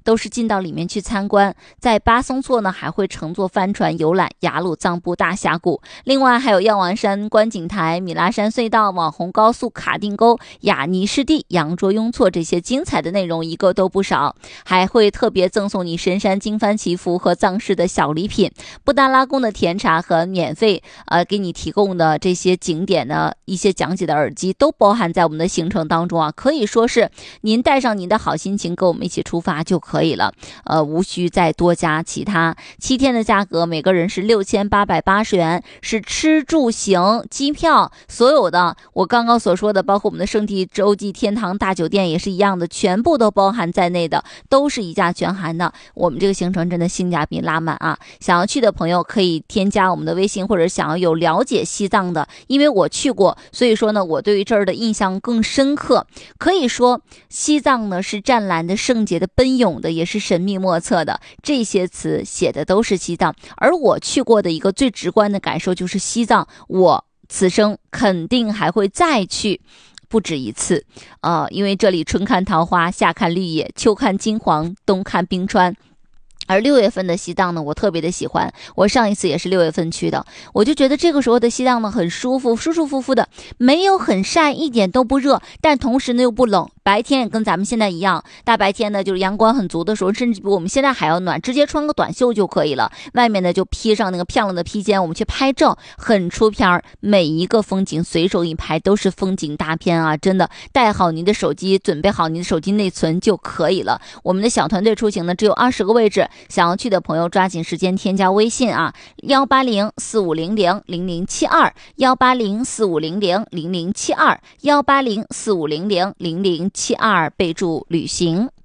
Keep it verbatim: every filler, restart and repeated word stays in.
都是进到里面去参观。在巴松措呢，还会乘坐帆船游览雅鲁藏布大峡谷，另外还有药王山观景台、米拉山隧道、网红高速、卡定沟、雅尼湿地、羊卓雍措，这些精彩的内容一个都不少，还会特别赠送你神山经幡祈福和藏式的小礼品，布达拉宫的甜茶和免费呃给你提供的这些景点呢一些讲解的耳机都包含在我们的行程当中啊，可以说是您带上您的好心情跟我们一起出发就可以了，呃，无需再多加其他。七天的价格每个人是六千八百八十元，是吃住行机票所有的我刚刚所说的，包括我们的圣地洲际天堂大酒店也是一样的，全部都包含在内的，都是一价全含的。我们这个行程真的性价比拉满啊！想要去的朋友可以添加我们的微信，或者想要有了解西藏的，因为我去过，所以说呢，我对于这儿的印象更深刻。可以说，西藏呢是湛蓝的、圣洁的、奔涌的，也是神秘莫测的。这些词写的都是西藏，而我去过的一个最直观的感受就是西藏，我此生肯定还会再去。不止一次，呃，因为这里春看桃花，夏看绿野，秋看金黄，冬看冰川。而六月份的西藏呢，我特别的喜欢，我上一次也是六月份去的，我就觉得这个时候的西藏呢很舒服，舒舒服服的，没有很晒，一点都不热，但同时呢又不冷，白天也跟咱们现在一样，大白天呢就是阳光很足的时候，甚至比我们现在还要暖，直接穿个短袖就可以了，外面呢就披上那个漂亮的披肩，我们去拍照很出片，每一个风景随手一拍都是风景大片啊，真的，带好您的手机，准备好您的手机内存就可以了。我们的小团队出行呢只有二十个位置，想要去的朋友抓紧时间添加微信啊，幺八零四五零零零零七二，幺八零四五零零零零七二，幺八零四五零零零零七二，备注旅行。